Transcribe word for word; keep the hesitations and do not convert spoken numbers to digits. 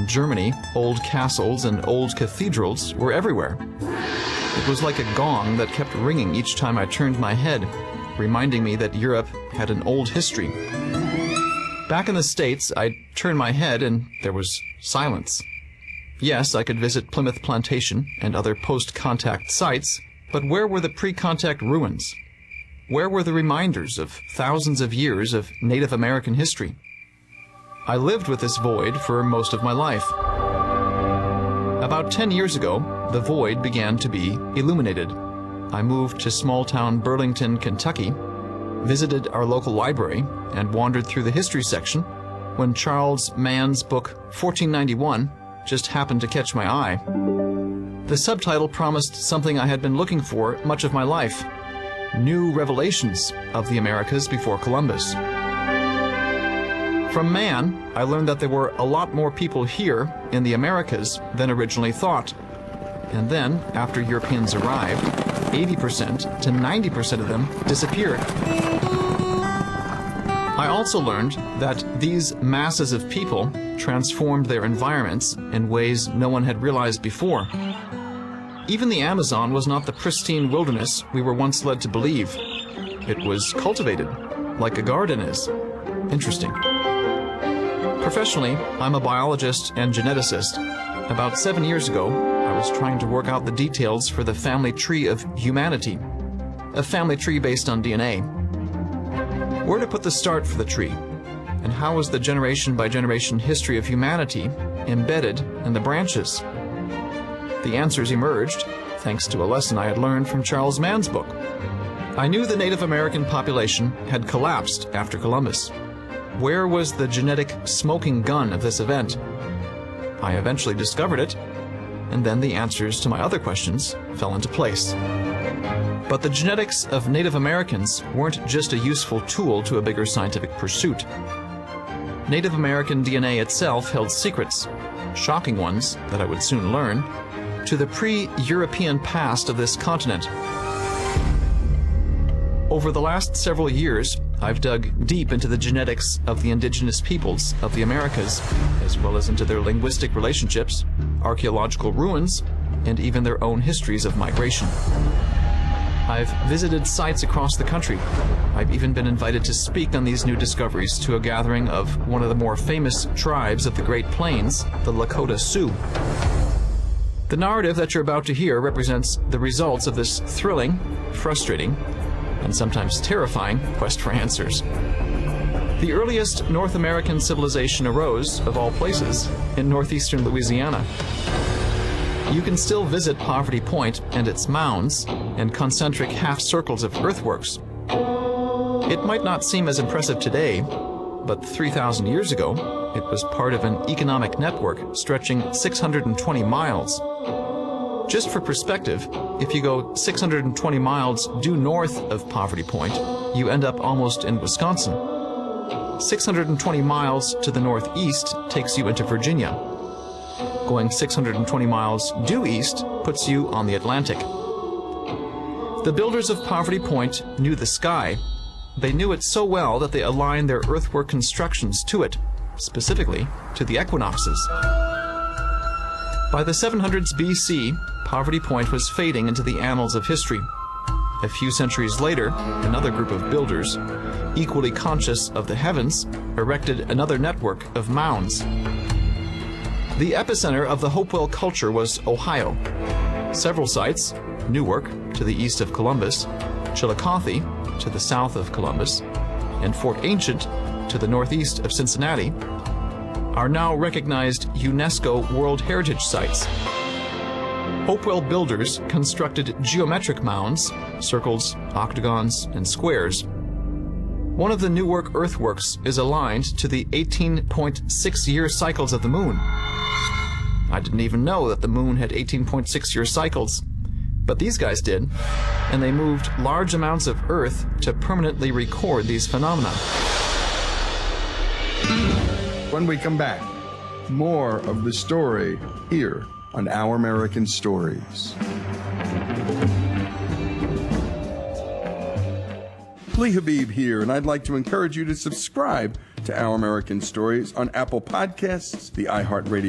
in Germany, old castles and old cathedrals were everywhere. It was like a gong that kept ringing each time I turned my head, reminding me that Europe had an old history. Back in the States, I'd turn my head and there was silence. Yes, I could visit Plymouth Plantation and other post-contact sites, but where were the pre-contact ruins? Where were the reminders of thousands of years of Native American history? I lived with this void for most of my life. About ten years ago, the void began to be illuminated. I moved to small-town Burlington, Kentucky, visited our local library, and wandered through the history section when Charles Mann's book fourteen ninety-one just happened to catch my eye. The subtitle promised something I had been looking for much of my life: New Revelations of the Americas Before Columbus. From Mann, I learned that there were a lot more people here in the Americas than originally thought. And then, after Europeans arrived, eighty percent to ninety percent of them disappeared. I also learned that these masses of people transformed their environments in ways no one had realized before. Even the Amazon was not the pristine wilderness we were once led to believe. It was cultivated, like a garden is. Interesting. Professionally, I'm a biologist and geneticist. About seven years ago, I was trying to work out the details for the family tree of humanity, a family tree based on D N A. Where to put the start for the tree, and how was the generation by generation history of humanity embedded in the branches? The answers emerged thanks to a lesson I had learned from Charles Mann's book. I knew the Native American population had collapsed after Columbus. Where was the genetic smoking gun of this event? I eventually discovered it, and then the answers to my other questions fell into place. But the genetics of Native Americans weren't just a useful tool to a bigger scientific pursuit. Native American D N A itself held secrets, shocking ones that I would soon learn, to the pre-European past of this continent. Over the last several years, I've dug deep into the genetics of the indigenous peoples of the Americas, as well as into their linguistic relationships, archaeological ruins, and even their own histories of migration. I've visited sites across the country. I've even been invited to speak on these new discoveries to a gathering of one of the more famous tribes of the Great Plains, the Lakota Sioux. The narrative that you're about to hear represents the results of this thrilling, frustrating, and sometimes terrifying quest for answers. The earliest North American civilization arose, of all places, in northeastern Louisiana. You can still visit Poverty Point and its mounds and concentric half-circles of earthworks. It might not seem as impressive today, but three thousand years ago, it was part of an economic network stretching six hundred twenty miles. Just for perspective, if you go six hundred twenty miles due north of Poverty Point, you end up almost in Wisconsin. six hundred twenty miles to the northeast takes you into Virginia. Going six hundred twenty miles due east puts you on the Atlantic. The builders of Poverty Point knew the sky. They knew it so well that they aligned their earthwork constructions to it, specifically to the equinoxes. By the seven hundreds B C, Poverty Point was fading into the annals of history. A few centuries later, another group of builders, equally conscious of the heavens, erected another network of mounds. The epicenter of the Hopewell culture was Ohio. Several sites, Newark to the east of Columbus, Chillicothe to the south of Columbus, and Fort Ancient to the northeast of Cincinnati, are now recognized UNESCO World Heritage Sites. Hopewell builders constructed geometric mounds, circles, octagons, and squares. One of the Newark earthworks is aligned to the eighteen point six year cycles of the moon. I didn't even know that the moon had eighteen point six year cycles, but these guys did, and they moved large amounts of earth to permanently record these phenomena. When we come back, more of the story here on Our American Stories. Lee Habib here, and I'd like to encourage you to subscribe to Our American Stories on Apple Podcasts, the iHeartRadio